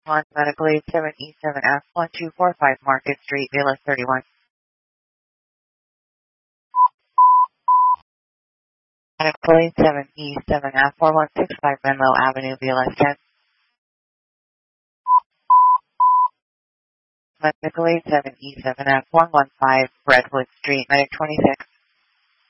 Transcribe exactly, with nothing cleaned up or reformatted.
one Medical Aid seven E seven F one two four five Market Street, Villa thirty-one. Medical Aid seven E seven F four one six five Menlo Avenue, Villa ten. Medical Aid seven E seven F one one five Redwood Street, Medic twenty-six.